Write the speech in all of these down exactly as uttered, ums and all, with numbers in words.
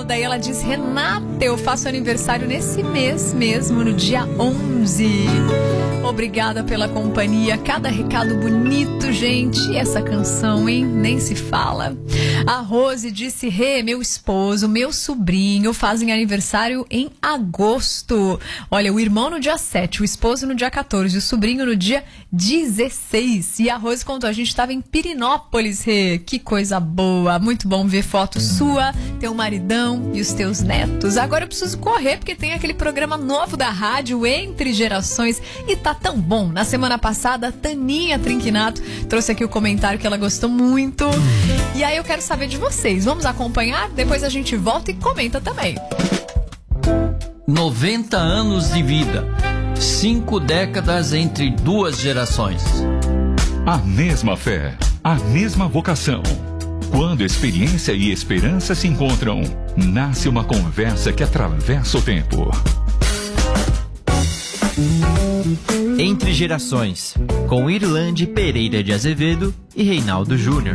Imelda e ela diz: Renata, eu faço aniversário nesse mês mesmo, no dia onze. Obrigada pela companhia, cada recado bonito, gente. E essa canção, hein? Nem se fala. A Rose disse: Rê, meu esposo, meu sobrinho fazem aniversário em agosto. Olha, o irmão no dia sete, o esposo no dia quatorze, o sobrinho no dia dezesseis. E a Rose contou, a gente estava em Pirinópolis, Rê. Que coisa boa, muito bom ver foto sua, teu maridão e os teus netos. Agora eu preciso correr porque tem aquele programa novo da rádio, Entre Gerações, e tá tão bom. Na semana passada, a Taninha Trinquinato trouxe aqui o comentário que ela gostou muito. E aí eu quero saber de vocês. Vamos acompanhar? Depois a gente volta e comenta também. noventa anos de vida. Cinco décadas entre duas gerações. A mesma fé, a mesma vocação. Quando experiência e esperança se encontram, nasce uma conversa que atravessa o tempo. Entre Gerações, com Irlande Pereira de Azevedo e Reinaldo Júnior.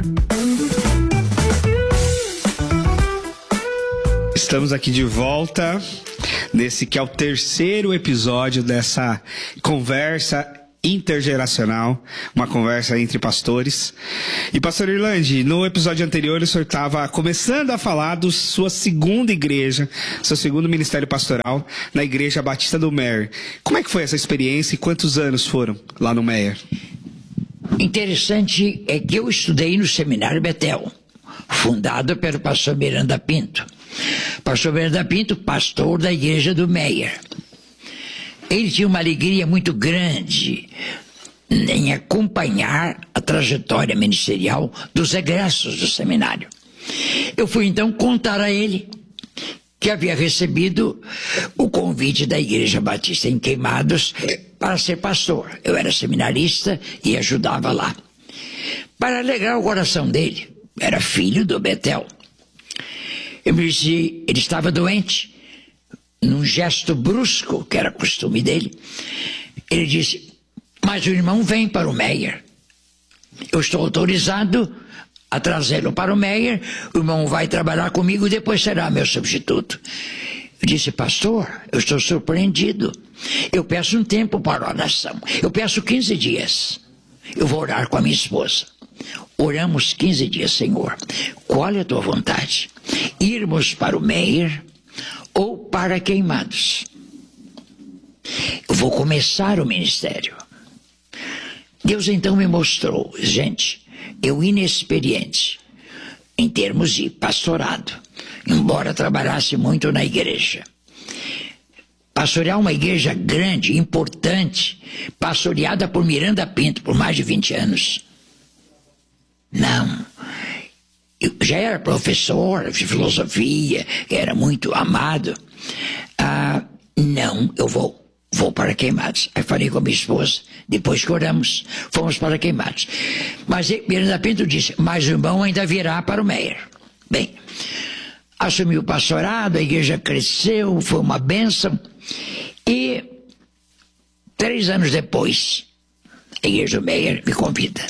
Estamos aqui de volta, nesse que é o terceiro episódio dessa conversa intergeracional, uma conversa entre pastores. E pastor Irlande, no episódio anterior o senhor estava começando a falar da sua segunda igreja, seu segundo ministério pastoral, na Igreja Batista do Meier. Como é que foi essa experiência e quantos anos foram lá no Meier? Interessante é que eu estudei no Seminário Betel, fundado pelo pastor Miranda Pinto. Pastor Miranda Pinto, pastor da Igreja do Meier. Ele tinha uma alegria muito grande em acompanhar a trajetória ministerial dos egressos do seminário. Eu fui então contar a ele que havia recebido o convite da Igreja Batista em Queimados para ser pastor. Eu era seminarista e ajudava lá. Para alegrar o coração dele, era filho do Betel. Eu me disse, ele estava doente. Num gesto brusco, que era costume dele, ele disse: mas o irmão vem para o Meier. Eu estou autorizado a trazê-lo para o Meier. O irmão vai trabalhar comigo e depois será meu substituto. Eu disse: pastor, eu estou surpreendido. Eu peço um tempo para oração. Eu peço quinze dias. Eu vou orar com a minha esposa. Oramos quinze dias, Senhor. Qual é a tua vontade? Irmos para o Meier ou para Queimados? Eu vou começar o ministério. Deus então me mostrou, gente, eu inexperiente em termos de pastorado, embora trabalhasse muito na igreja. Pastorear uma igreja grande, importante, pastoreada por Miranda Pinto por mais de vinte anos. Não. Eu já era professor de filosofia, era muito amado. Ah, não, eu vou, vou para Queimados. Aí falei com a minha esposa, depois que oramos, fomos para Queimados. Mas Miranda Pinto disse: mas o irmão ainda virá para o Meier. Bem, assumi o pastorado, a igreja cresceu, foi uma bênção. E três anos depois, a igreja do Meier me convida.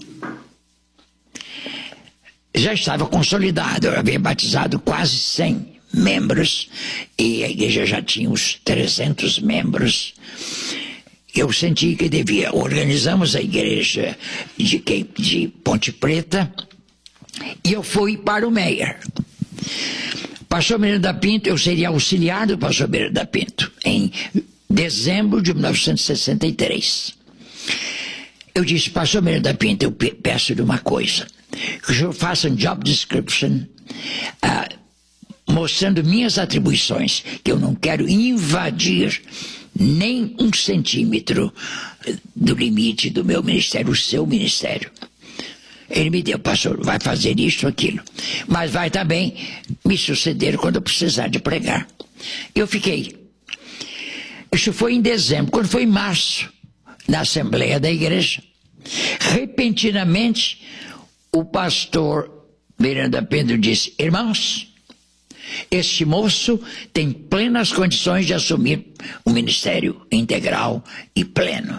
Já estava consolidado, eu havia batizado quase cem membros e a igreja já tinha uns trezentos membros. Eu senti que devia. Organizamos a igreja de, de Ponte Preta e eu fui para o Meier. Pastor Miranda Pinto, eu seria auxiliar do pastor Miranda Pinto em dezembro de mil novecentos e sessenta e três. Eu disse: pastor Miranda Pinto, eu peço-lhe uma coisa, que o senhor faça um job description uh, mostrando minhas atribuições, que eu não quero invadir nem um centímetro do limite do meu ministério, o seu ministério. Ele me deu: pastor, vai fazer isso, aquilo, mas vai também me suceder quando eu precisar de pregar. Eu fiquei. Isso foi em dezembro. Quando foi em março, na Assembleia da Igreja, repentinamente, o pastor Miranda Pinto disse: irmãos, este moço tem plenas condições de assumir um ministério integral e pleno.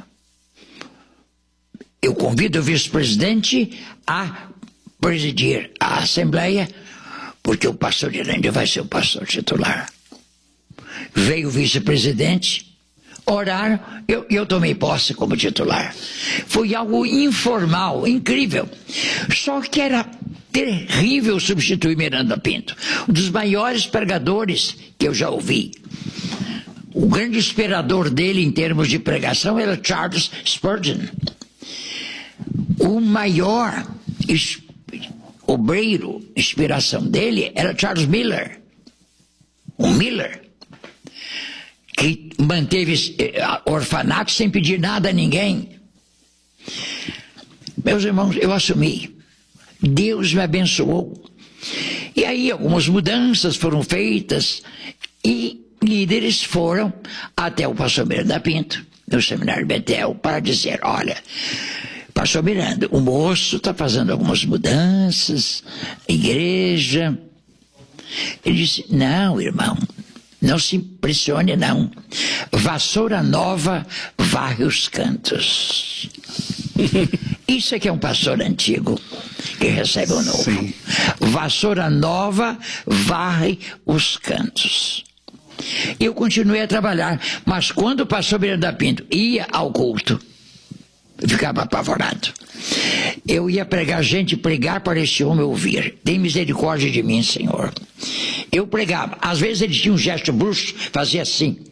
Eu convido o vice-presidente a presidir a Assembleia, porque o pastor Irândio vai ser o pastor titular. Veio o vice-presidente, oraram, eu, eu tomei posse como titular. Foi algo informal, incrível. Só que era terrível substituir Miranda Pinto, um dos maiores pregadores que eu já ouvi. O grande inspirador dele em termos de pregação era Charles Spurgeon. O maior es, obreiro, inspiração dele era Charles Miller. O Miller, que manteve orfanato sem pedir nada a ninguém. Meus irmãos, eu assumi. Deus me abençoou. E aí algumas mudanças foram feitas e líderes foram até o pastor Miranda Pinto, no seminário Betel, para dizer, olha, pastor Miranda, o moço está fazendo algumas mudanças, igreja. Ele disse, não, irmão, não se impressione não. Vassoura nova varre os cantos. Isso é que é um pastor antigo que recebe o novo. Sim. Vassoura nova varre os cantos. Eu continuei a trabalhar, mas quando o pastor Miranda Pinto ia ao culto, eu ficava apavorado. Eu ia pregar, gente, pregar para esse homem ouvir. Tem misericórdia de mim, Senhor. Eu pregava, às vezes ele tinha um gesto brusco, fazia assim.